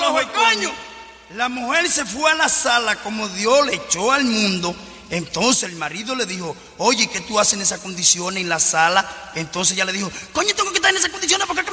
los coño. La mujer se fue a la sala como Dios le echó al mundo. Entonces el marido le dijo, oye, ¿qué tú haces en esas condiciones en la sala? Entonces ella le dijo, coño, tengo que estar en esas condiciones porque